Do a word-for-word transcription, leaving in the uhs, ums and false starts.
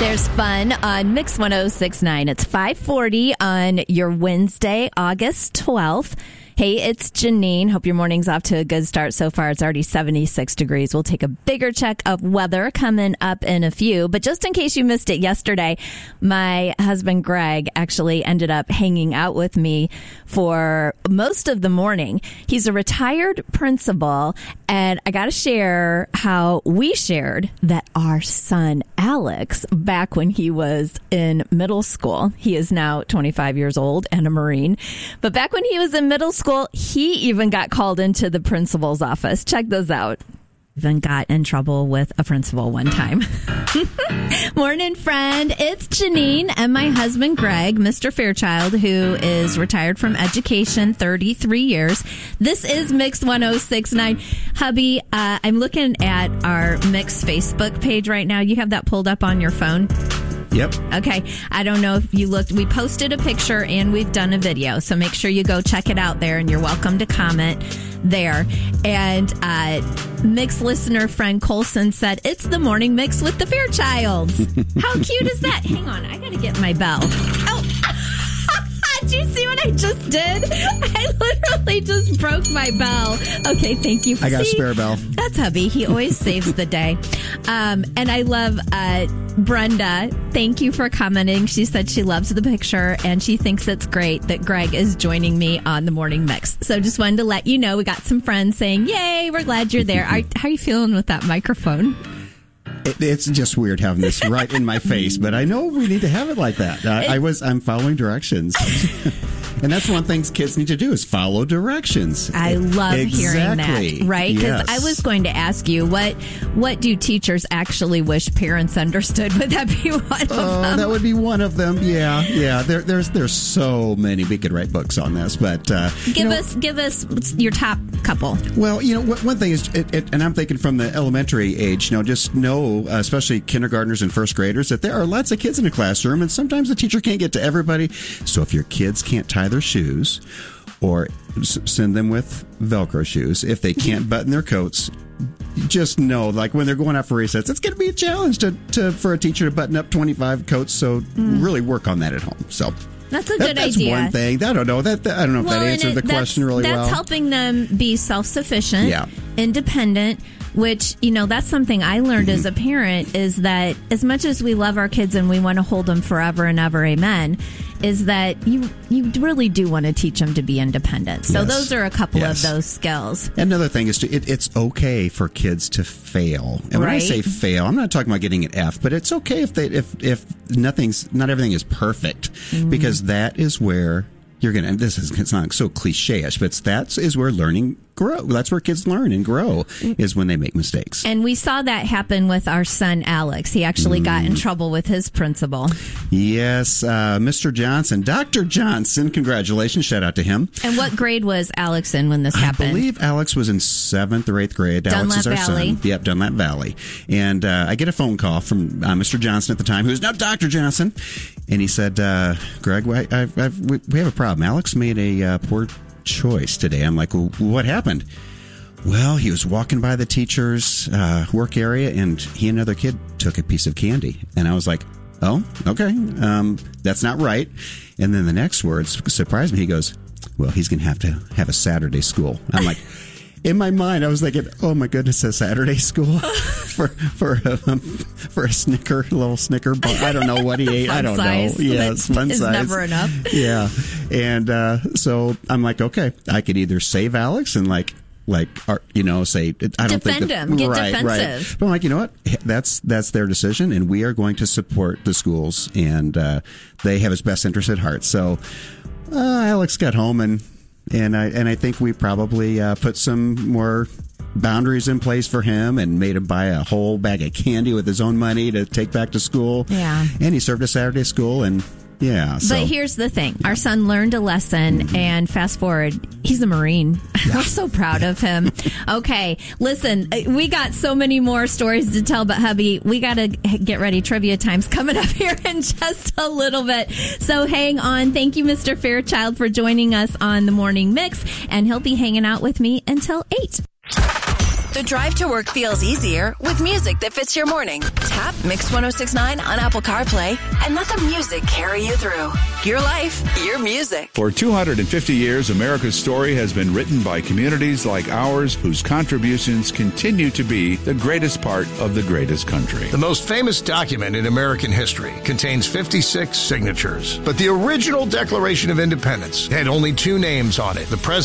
There's fun on Mix one oh six point nine. It's five forty on your Wednesday, August twelfth. Hey, it's Janine. Hope your morning's off to a good start so far. It's already seventy-six degrees. We'll take a bigger check of weather coming up in a few. But just in case you missed it yesterday, my husband Greg actually ended up hanging out with me for most of the morning. He's a retired principal, and I got to share how we shared that our son Alex, back when he was in middle school, he is now twenty-five years old and a Marine, but back when he was in middle school, he even got called into the principal's office. Check this out. Even got in trouble with a principal one time. Morning, friend. It's Janine and my husband, Greg, Mister Fairchild, who is retired from education, thirty-three years. This is Mix one oh six point nine. Hubby, uh, I'm looking at our Mix Facebook page right now. You have that pulled up on your phone? Yep. Okay. I don't know if you looked. We posted a picture and we've done a video. So make sure you go check it out there, and you're welcome to comment there. And uh, Mix listener friend Colson said, it's the morning mix with the Fairchilds. How cute is that? Hang on. I got to get my bell. Oh, did you see what I just did? I literally just broke my bell. Okay, thank you. I got see, a spare bell. That's hubby. He always saves the day. Um, and I love uh, Brenda. Thank you for commenting. She said she loves the picture and she thinks it's great that Greg is joining me on the morning mix. So just wanted to let you know we got some friends saying, yay, we're glad you're there. Are, how are you feeling with that microphone? It, it's just weird having this right in my face, but I know we need to have it like that. I, I was, I'm following directions. And that's one thing kids need to do is follow directions. I love exactly. hearing that, right? Because yes. I was going to ask you, what what do teachers actually wish parents understood? Would that be one of oh, them? That would be one of them. Yeah, yeah. There, there's there's so many. We could write books on this, but uh, give you know, us give us your top couple. Well, you know, one thing is, it, it, and I'm thinking from the elementary age. You know, just know, uh, especially kindergartners and first graders, that there are lots of kids in a classroom, and sometimes the teacher can't get to everybody. So if your kids can't tie their shoes, or s- send them with Velcro shoes. If they can't button their coats, just know, like when they're going out for recess, it's going to be a challenge to, to for a teacher to button up twenty-five coats. So mm. really work on that at home. So that's a that, good that's idea. That's one thing. I don't know. That, that I don't know if well, that answered it, the question really that's well. That's helping them be self-sufficient, yeah. independent. Which, you know, that's something I learned mm-hmm. as a parent, is that as much as we love our kids and we want to hold them forever and ever, amen, is that you you really do want to teach them to be independent. So yes. those are a couple yes. of those skills. Another thing is to, it, it's okay for kids to fail. And when right. I say fail, I'm not talking about getting an F, but it's okay if they if if nothing's not everything is perfect, mm. because that is where you're gonna. And this is it's not so cliche-ish, but that is where learning grow. That's where kids learn and grow, is when they make mistakes. And we saw that happen with our son Alex. He actually mm. got in trouble with his principal. Yes, uh, Mister Johnson, Doctor Johnson. Congratulations! Shout out to him. And what grade was Alex in when this happened? I believe Alex was in seventh or eighth grade. Dunlap Alex is our Valley. son. Yep, Dunlap Valley. And uh, I get a phone call from uh, Mister Johnson at the time, who is now Doctor Johnson, and he said, uh, "Greg, I, I, I've, we have a problem. Alex made a uh, poor choice today." I'm like, well, what happened? Well, he was walking by the teacher's uh, work area, and he and another kid took a piece of candy. And I was like, oh, okay, um, that's not right. And then the next words surprised me. He goes, well, he's going to have to have a Saturday school. I'm like, in my mind, I was thinking, oh my goodness, a Saturday school for for a, um, for a Snicker, a little Snicker bar. I don't know what he ate. I don't size. know. Yes, fun it's size. Never enough. Yeah, and uh, so I'm like, okay, I could either save Alex and like. Like, you know, say, I don't Defend think that, him. Get right, defensive. Right. But I'm like, you know what? That's that's their decision, and we are going to support the schools, and uh, they have his best interest at heart. So, uh, Alex got home, and and I and I think we probably uh, put some more boundaries in place for him, and made him buy a whole bag of candy with his own money to take back to school. Yeah. And he served a Saturday school, and. Yeah, so. But here's the thing. Our son learned a lesson, mm-hmm. and fast forward, he's a Marine. Yeah. We're so proud of him. Okay, listen, we got so many more stories to tell, but hubby, we got to get ready. Trivia time's coming up here in just a little bit. So hang on. Thank you, Mister Fairchild, for joining us on the Morning Mix, and he'll be hanging out with me until eight. The drive to work feels easier with music that fits your morning. Tap Mix one oh six point nine on Apple CarPlay and let the music carry you through. Your life, your music. For two hundred fifty years, America's story has been written by communities like ours whose contributions continue to be the greatest part of the greatest country. The most famous document in American history contains fifty-six signatures, but the original Declaration of Independence had only two names on it, the President